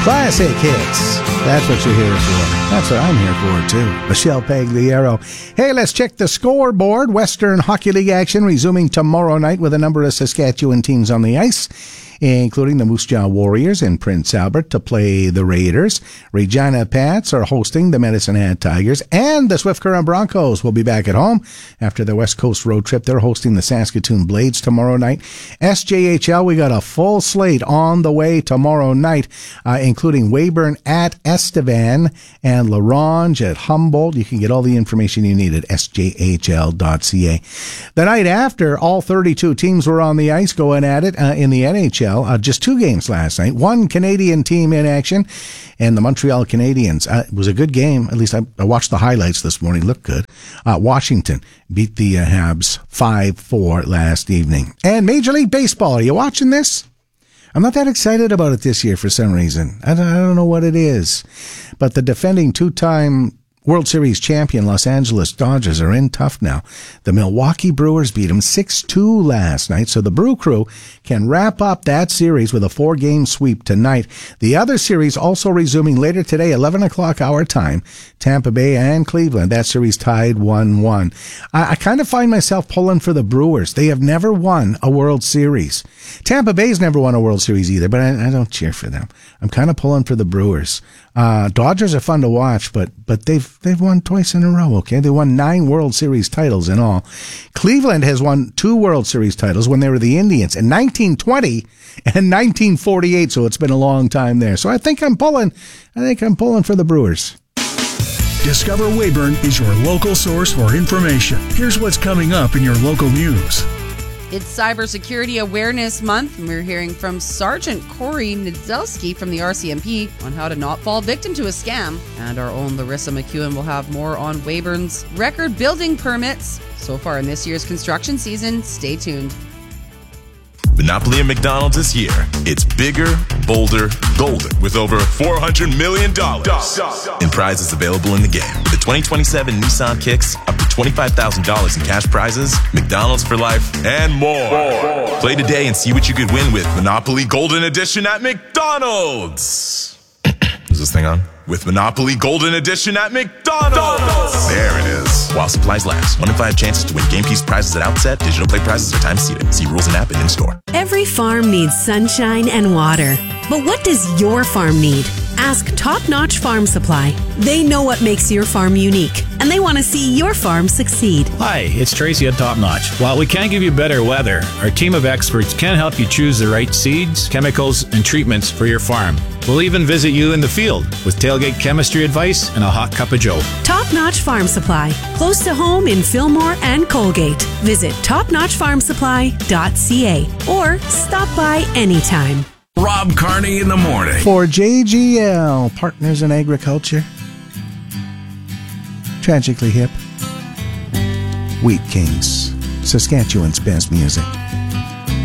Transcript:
Classic hits. That's what you're here for. That's what I'm here for, too. Michelle Pagliaro. Hey, let's check the scoreboard. Western Hockey League action resuming tomorrow night with a number of Saskatchewan teams on the ice, including the Moose Jaw Warriors in Prince Albert to play the Raiders. Regina Pats are hosting the Medicine Hat Tigers, and the Swift Current Broncos will be back at home after their West Coast road trip. They're hosting the Saskatoon Blades tomorrow night. SJHL, we got a full slate on the way tomorrow night, including Weyburn at Estevan and La Ronge at Humboldt. You can get all the information you need at sjhl.ca. The night after, all 32 teams were on the ice going at it in the NHL. Just 2 games last night. 1 Canadian team in action, and the Montreal Canadiens. It was a good game. At least I watched the highlights this morning. Looked good. Washington beat the Habs 5-4 last evening. And Major League Baseball. Are you watching this? I'm not that excited about it this year for some reason. I don't know what it is. But the defending 2-time World Series champion Los Angeles Dodgers are in tough now. The Milwaukee Brewers beat them 6-2 last night, so the Brew Crew can wrap up that series with a 4-game sweep tonight. The other series also resuming later today, 11 o'clock our time, Tampa Bay and Cleveland. That series tied 1-1. I kind of find myself pulling for the Brewers. They have never won a World Series. Tampa Bay's never won a World Series either, but I don't cheer for them. I'm kind of pulling for the Brewers. Dodgers are fun to watch, but they've won twice in a row, okay? They won 9 World Series titles in all. Cleveland has won 2 World Series titles when they were the Indians in 1920 and 1948, so it's been a long time there. So I think I'm pulling for the Brewers. Discover Weyburn is your local source for information. Here's what's coming up in your local news. It's Cybersecurity Awareness Month, and we're hearing from Sergeant Corey Nidzelsky from the RCMP on how to not fall victim to a scam. And our own Larissa McEwen will have more on Weyburn's record building permits so far in this year's construction season. Stay tuned. Monopoly at McDonald's is here. It's bigger, bolder, golden, with over $400 million in prizes available in the game. The 2027 Nissan Kicks, up to $25,000 in cash prizes, McDonald's for life, and more. Play today and see what you could win with Monopoly Golden Edition at McDonald's. Is this thing on? With Monopoly Golden Edition at McDonald's. There it is. While supplies last. 1 in 5 chances to win game piece prizes at outset. Digital play prizes are time seated. See rules and app and in-store. Every farm needs sunshine and water. But what does your farm need? Ask Top Notch Farm Supply. They know what makes your farm unique, and they want to see your farm succeed. Hi, it's Tracy at Top Notch. While we can't give you better weather, our team of experts can help you choose the right seeds, chemicals, and treatments for your farm. We'll even visit you in the field with tailgate chemistry advice and a hot cup of joe. Top Notch Farm Supply, close to home in Fillmore and Colgate. Visit topnotchfarmsupply.ca or stop by anytime. Rob Carney in the morning. For JGL, Partners in Agriculture. Tragically Hip. Wheat Kings, Saskatchewan's best music.